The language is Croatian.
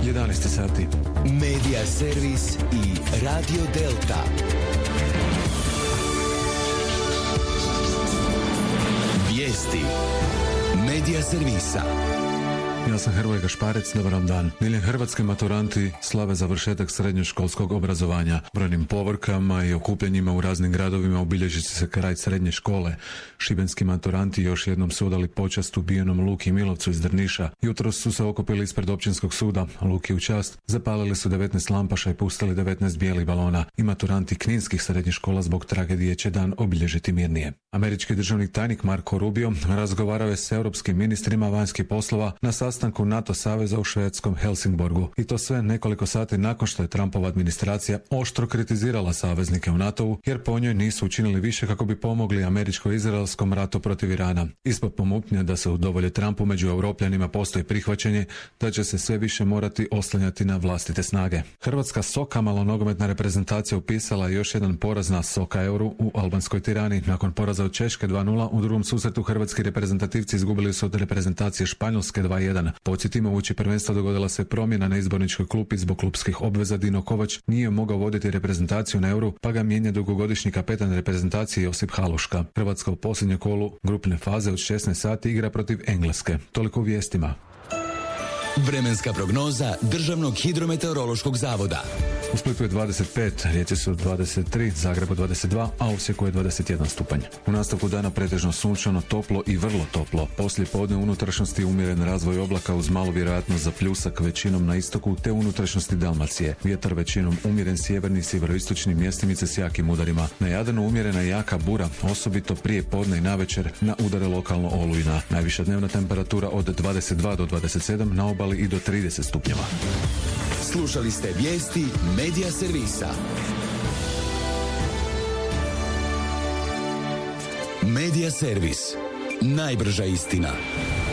11 sati. Medija servis i Radio Delta. Vijesti Medija servisa. Ja sam Hrvoje Gašparec, dobar vam dan. Diljem Hrvatske maturanti slave završetak srednjoškolskog obrazovanja. Brojnim povorkama i okupljanjima u raznim gradovima obilježit će se kraj srednje škole. Šibenski maturanti još jednom su odali počast ubijenom Luki Milovcu iz Drniša. Jutros su se okupili ispred općinskog suda. Luki u čast zapalili su 19 lampaša i pustili 19 bijelih balona. I maturanti kninskih srednjih škola zbog tragedije će dan obilježiti mirnije. Američki državni tajnik Marco Rubio razgovarao je s europskim ministrima vanjskih poslova na sastanku NATO saveza u švedskom Helsingborgu. I to sve nekoliko sati nakon što je Trumpova administracija oštro kritizirala saveznike u NATO-u jer po njoj nisu učinili više kako bi pomogli američko-izraelskom ratu protiv Irana. Ispod pomutnje da se udovolje Trumpu među Europljanima postoji prihvaćanje da će se sve više morati oslanjati na vlastite snage. Hrvatska Soka malonogometna reprezentacija upisala još jedan poraz na Soka Euru u albanskoj Tirani. Nakon poraza od Češke 2:0 u drugom susretu hrvatski reprezentativci izgubili su od reprezentacije Španjolske 2:1. Podsjetimo, uoči prvenstva dogodila se promjena na izborničkoj klupi zbog klupskih obveza. Dino Kovač nije mogao voditi reprezentaciju na Euru, pa ga mijenja dugogodišnji kapetan reprezentacije Josip Haluška. Hrvatska u posljednjoj kolu grupne faze od 16 sati igra protiv Engleske. Toliko u vijestima. Vremenska prognoza Državnog hidrometeorološkog zavoda. U Splitu je 25, Rijeci su 23, Zagrebu 22, a u Osijeku je 21 stupanj. U nastavku dana pretežno sunčano, toplo i vrlo toplo. Poslije podne unutrašnjosti umjeren razvoj oblaka uz malu vjerojatnost za pljusak većinom na istoku te unutrašnjosti Dalmacije. Vjetar većinom umjeren sjeverni, sjeveroistočni, mjestimice s jakim udarima. Na Jadranu umjerena jaka bura, osobito prije podne i navečer na udare lokalno olujna. Najviša dnevna temperatura od 22 do 27, na obali i do 30 stupnjeva. Slušali ste vijesti Medija servisa. Medija servis. Najbrža istina.